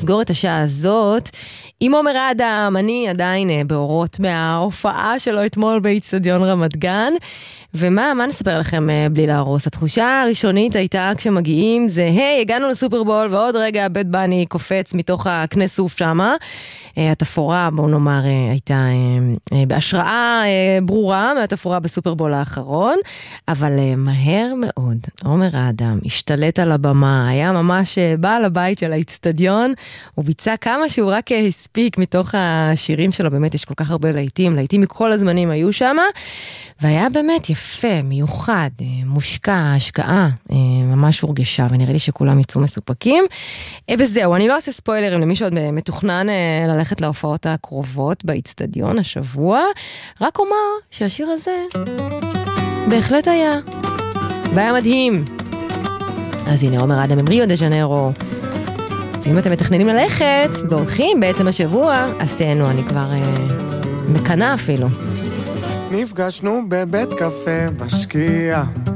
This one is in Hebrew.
נסגור את השעה הזאת עם עומר אדם. אני עדיין באורות מההופעה שלו אתמול באצטדיון רמת גן. ומה נספר לכם בלי להרוס? התחושה הראשונית הייתה כשמגיעים זה, היי, הגענו לסופרבול, ועוד רגע בית בני קופץ מתוך הקנה סוף שמה. התפורה, בואו נאמר, הייתה בהשראה ברורה מהתפורה בסופרבול האחרון, אבל מהר מאוד, עומר האדם השתלט על הבמה, היה ממש בעל הבית של האצטדיון, הוא ביצע כמה שהוא רק הספיק מתוך השירים שלו, באמת יש כל כך הרבה להיטים מכל הזמנים היו שמה, והיה באמת יפה, מיוחד, מושקע, השקעה, ממש הורגשה, ונראה לי שכולם יצאו מסופקים. וזהו, אני לא אעשה ספוילרים למי שעוד מתוכנן ללכת להופעות הקרובות באצטדיון השבוע, רק אומר שהשיר הזה בהחלט היה, והיה מדהים. אז הנה, עומר אדם עם ריו דה ז'נרו. ואם אתם מתכננים ללכת והולכים בעצם השבוע, אז תהנו, אני כבר מקנה אפילו. נפגשנו בבית קפה בשקיעה,